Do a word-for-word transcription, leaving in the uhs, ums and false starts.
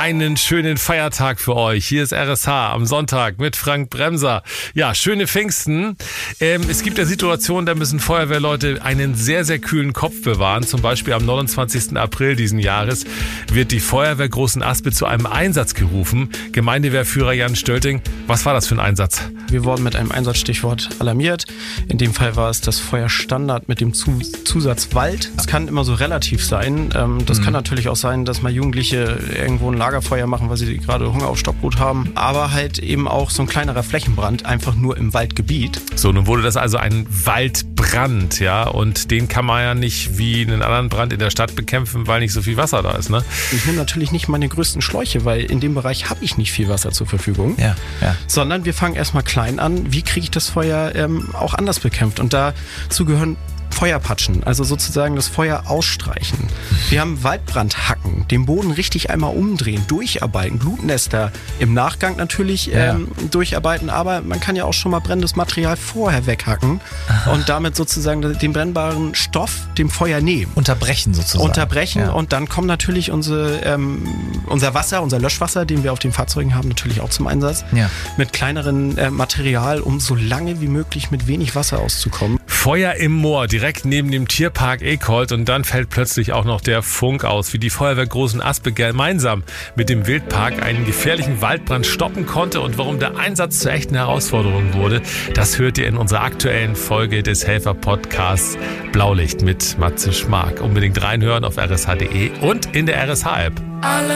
Einen schönen Feiertag für euch. Hier ist R S H am Sonntag mit Frank Bremser. Ja, schöne Pfingsten. Ähm, es gibt ja Situationen, da müssen Feuerwehrleute einen sehr, sehr kühlen Kopf bewahren. Zum Beispiel am neunundzwanzigsten April diesen Jahres wird die Feuerwehr Großen Aspe zu einem Einsatz gerufen. Gemeindewehrführer Jan Stölting, was war das für ein Einsatz? Wir wurden mit einem Einsatzstichwort alarmiert. In dem Fall war es das Feuerstandard mit dem Zusatz Wald. Das kann immer so relativ sein. Das mhm. kann natürlich auch sein, dass mal Jugendliche irgendwo ein Lagerfeuer machen, weil sie gerade Hunger auf Stockbrot haben. Aber halt eben auch so ein kleinerer Flächenbrand, einfach nur im Waldgebiet. So, nun wurde das also ein Waldbrand, ja. Und den kann man ja nicht wie einen anderen Brand in der Stadt bekämpfen, weil nicht so viel Wasser da ist, ne? Ich nehme natürlich nicht meine größten Schläuche, weil in dem Bereich habe ich nicht viel Wasser zur Verfügung. Ja, ja. Sondern wir fangen erstmal klein an. Wie kriege ich das Feuer ähm, auch anders bekämpft? Und dazu gehören Feuerpatschen, also sozusagen das Feuer ausstreichen. Wir haben Waldbrandhacken, den Boden richtig einmal umdrehen, durcharbeiten, Glutnester im Nachgang natürlich ja. ähm, durcharbeiten, aber man kann ja auch schon mal brennendes Material vorher weghacken Aha. und damit sozusagen den brennbaren Stoff dem Feuer nehmen. Unterbrechen sozusagen. Unterbrechen ja. und dann kommt natürlich unsere, ähm, unser Wasser, unser Löschwasser, den wir auf den Fahrzeugen haben, natürlich auch zum Einsatz. Ja. Mit kleineren äh, Material, um so lange wie möglich mit wenig Wasser auszukommen. Feuer im Moor, direkt neben dem Tierpark Eekholt, und dann fällt plötzlich auch noch der Funk aus, wie die Feuerwehr Großen Aspe gemeinsam mit dem Wildpark einen gefährlichen Waldbrand stoppen konnte und warum der Einsatz zur echten Herausforderung wurde. Das hört ihr in unserer aktuellen Folge des Helfer-Podcasts Blaulicht mit Matze Schmark. Unbedingt reinhören auf r s h punkt d e und in der R S H-App.